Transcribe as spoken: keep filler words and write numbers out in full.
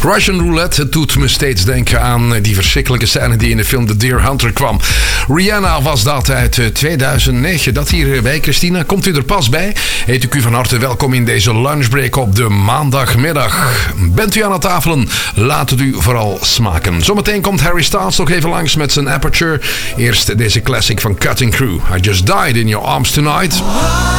Russian Roulette, het doet me steeds denken aan die verschrikkelijke scène die in de film The Deer Hunter kwam. Rihanna was dat uit tweeduizend negen. Dat hier bij Christina. Komt u er pas bij? Heet ik u van harte welkom in deze lunchbreak op de maandagmiddag. Bent u aan het tafelen? Laat het u vooral smaken. Zometeen komt Harry Styles nog even langs met zijn Aperture. Eerst deze classic van Cutting Crew. I Just Died in Your Arms Tonight.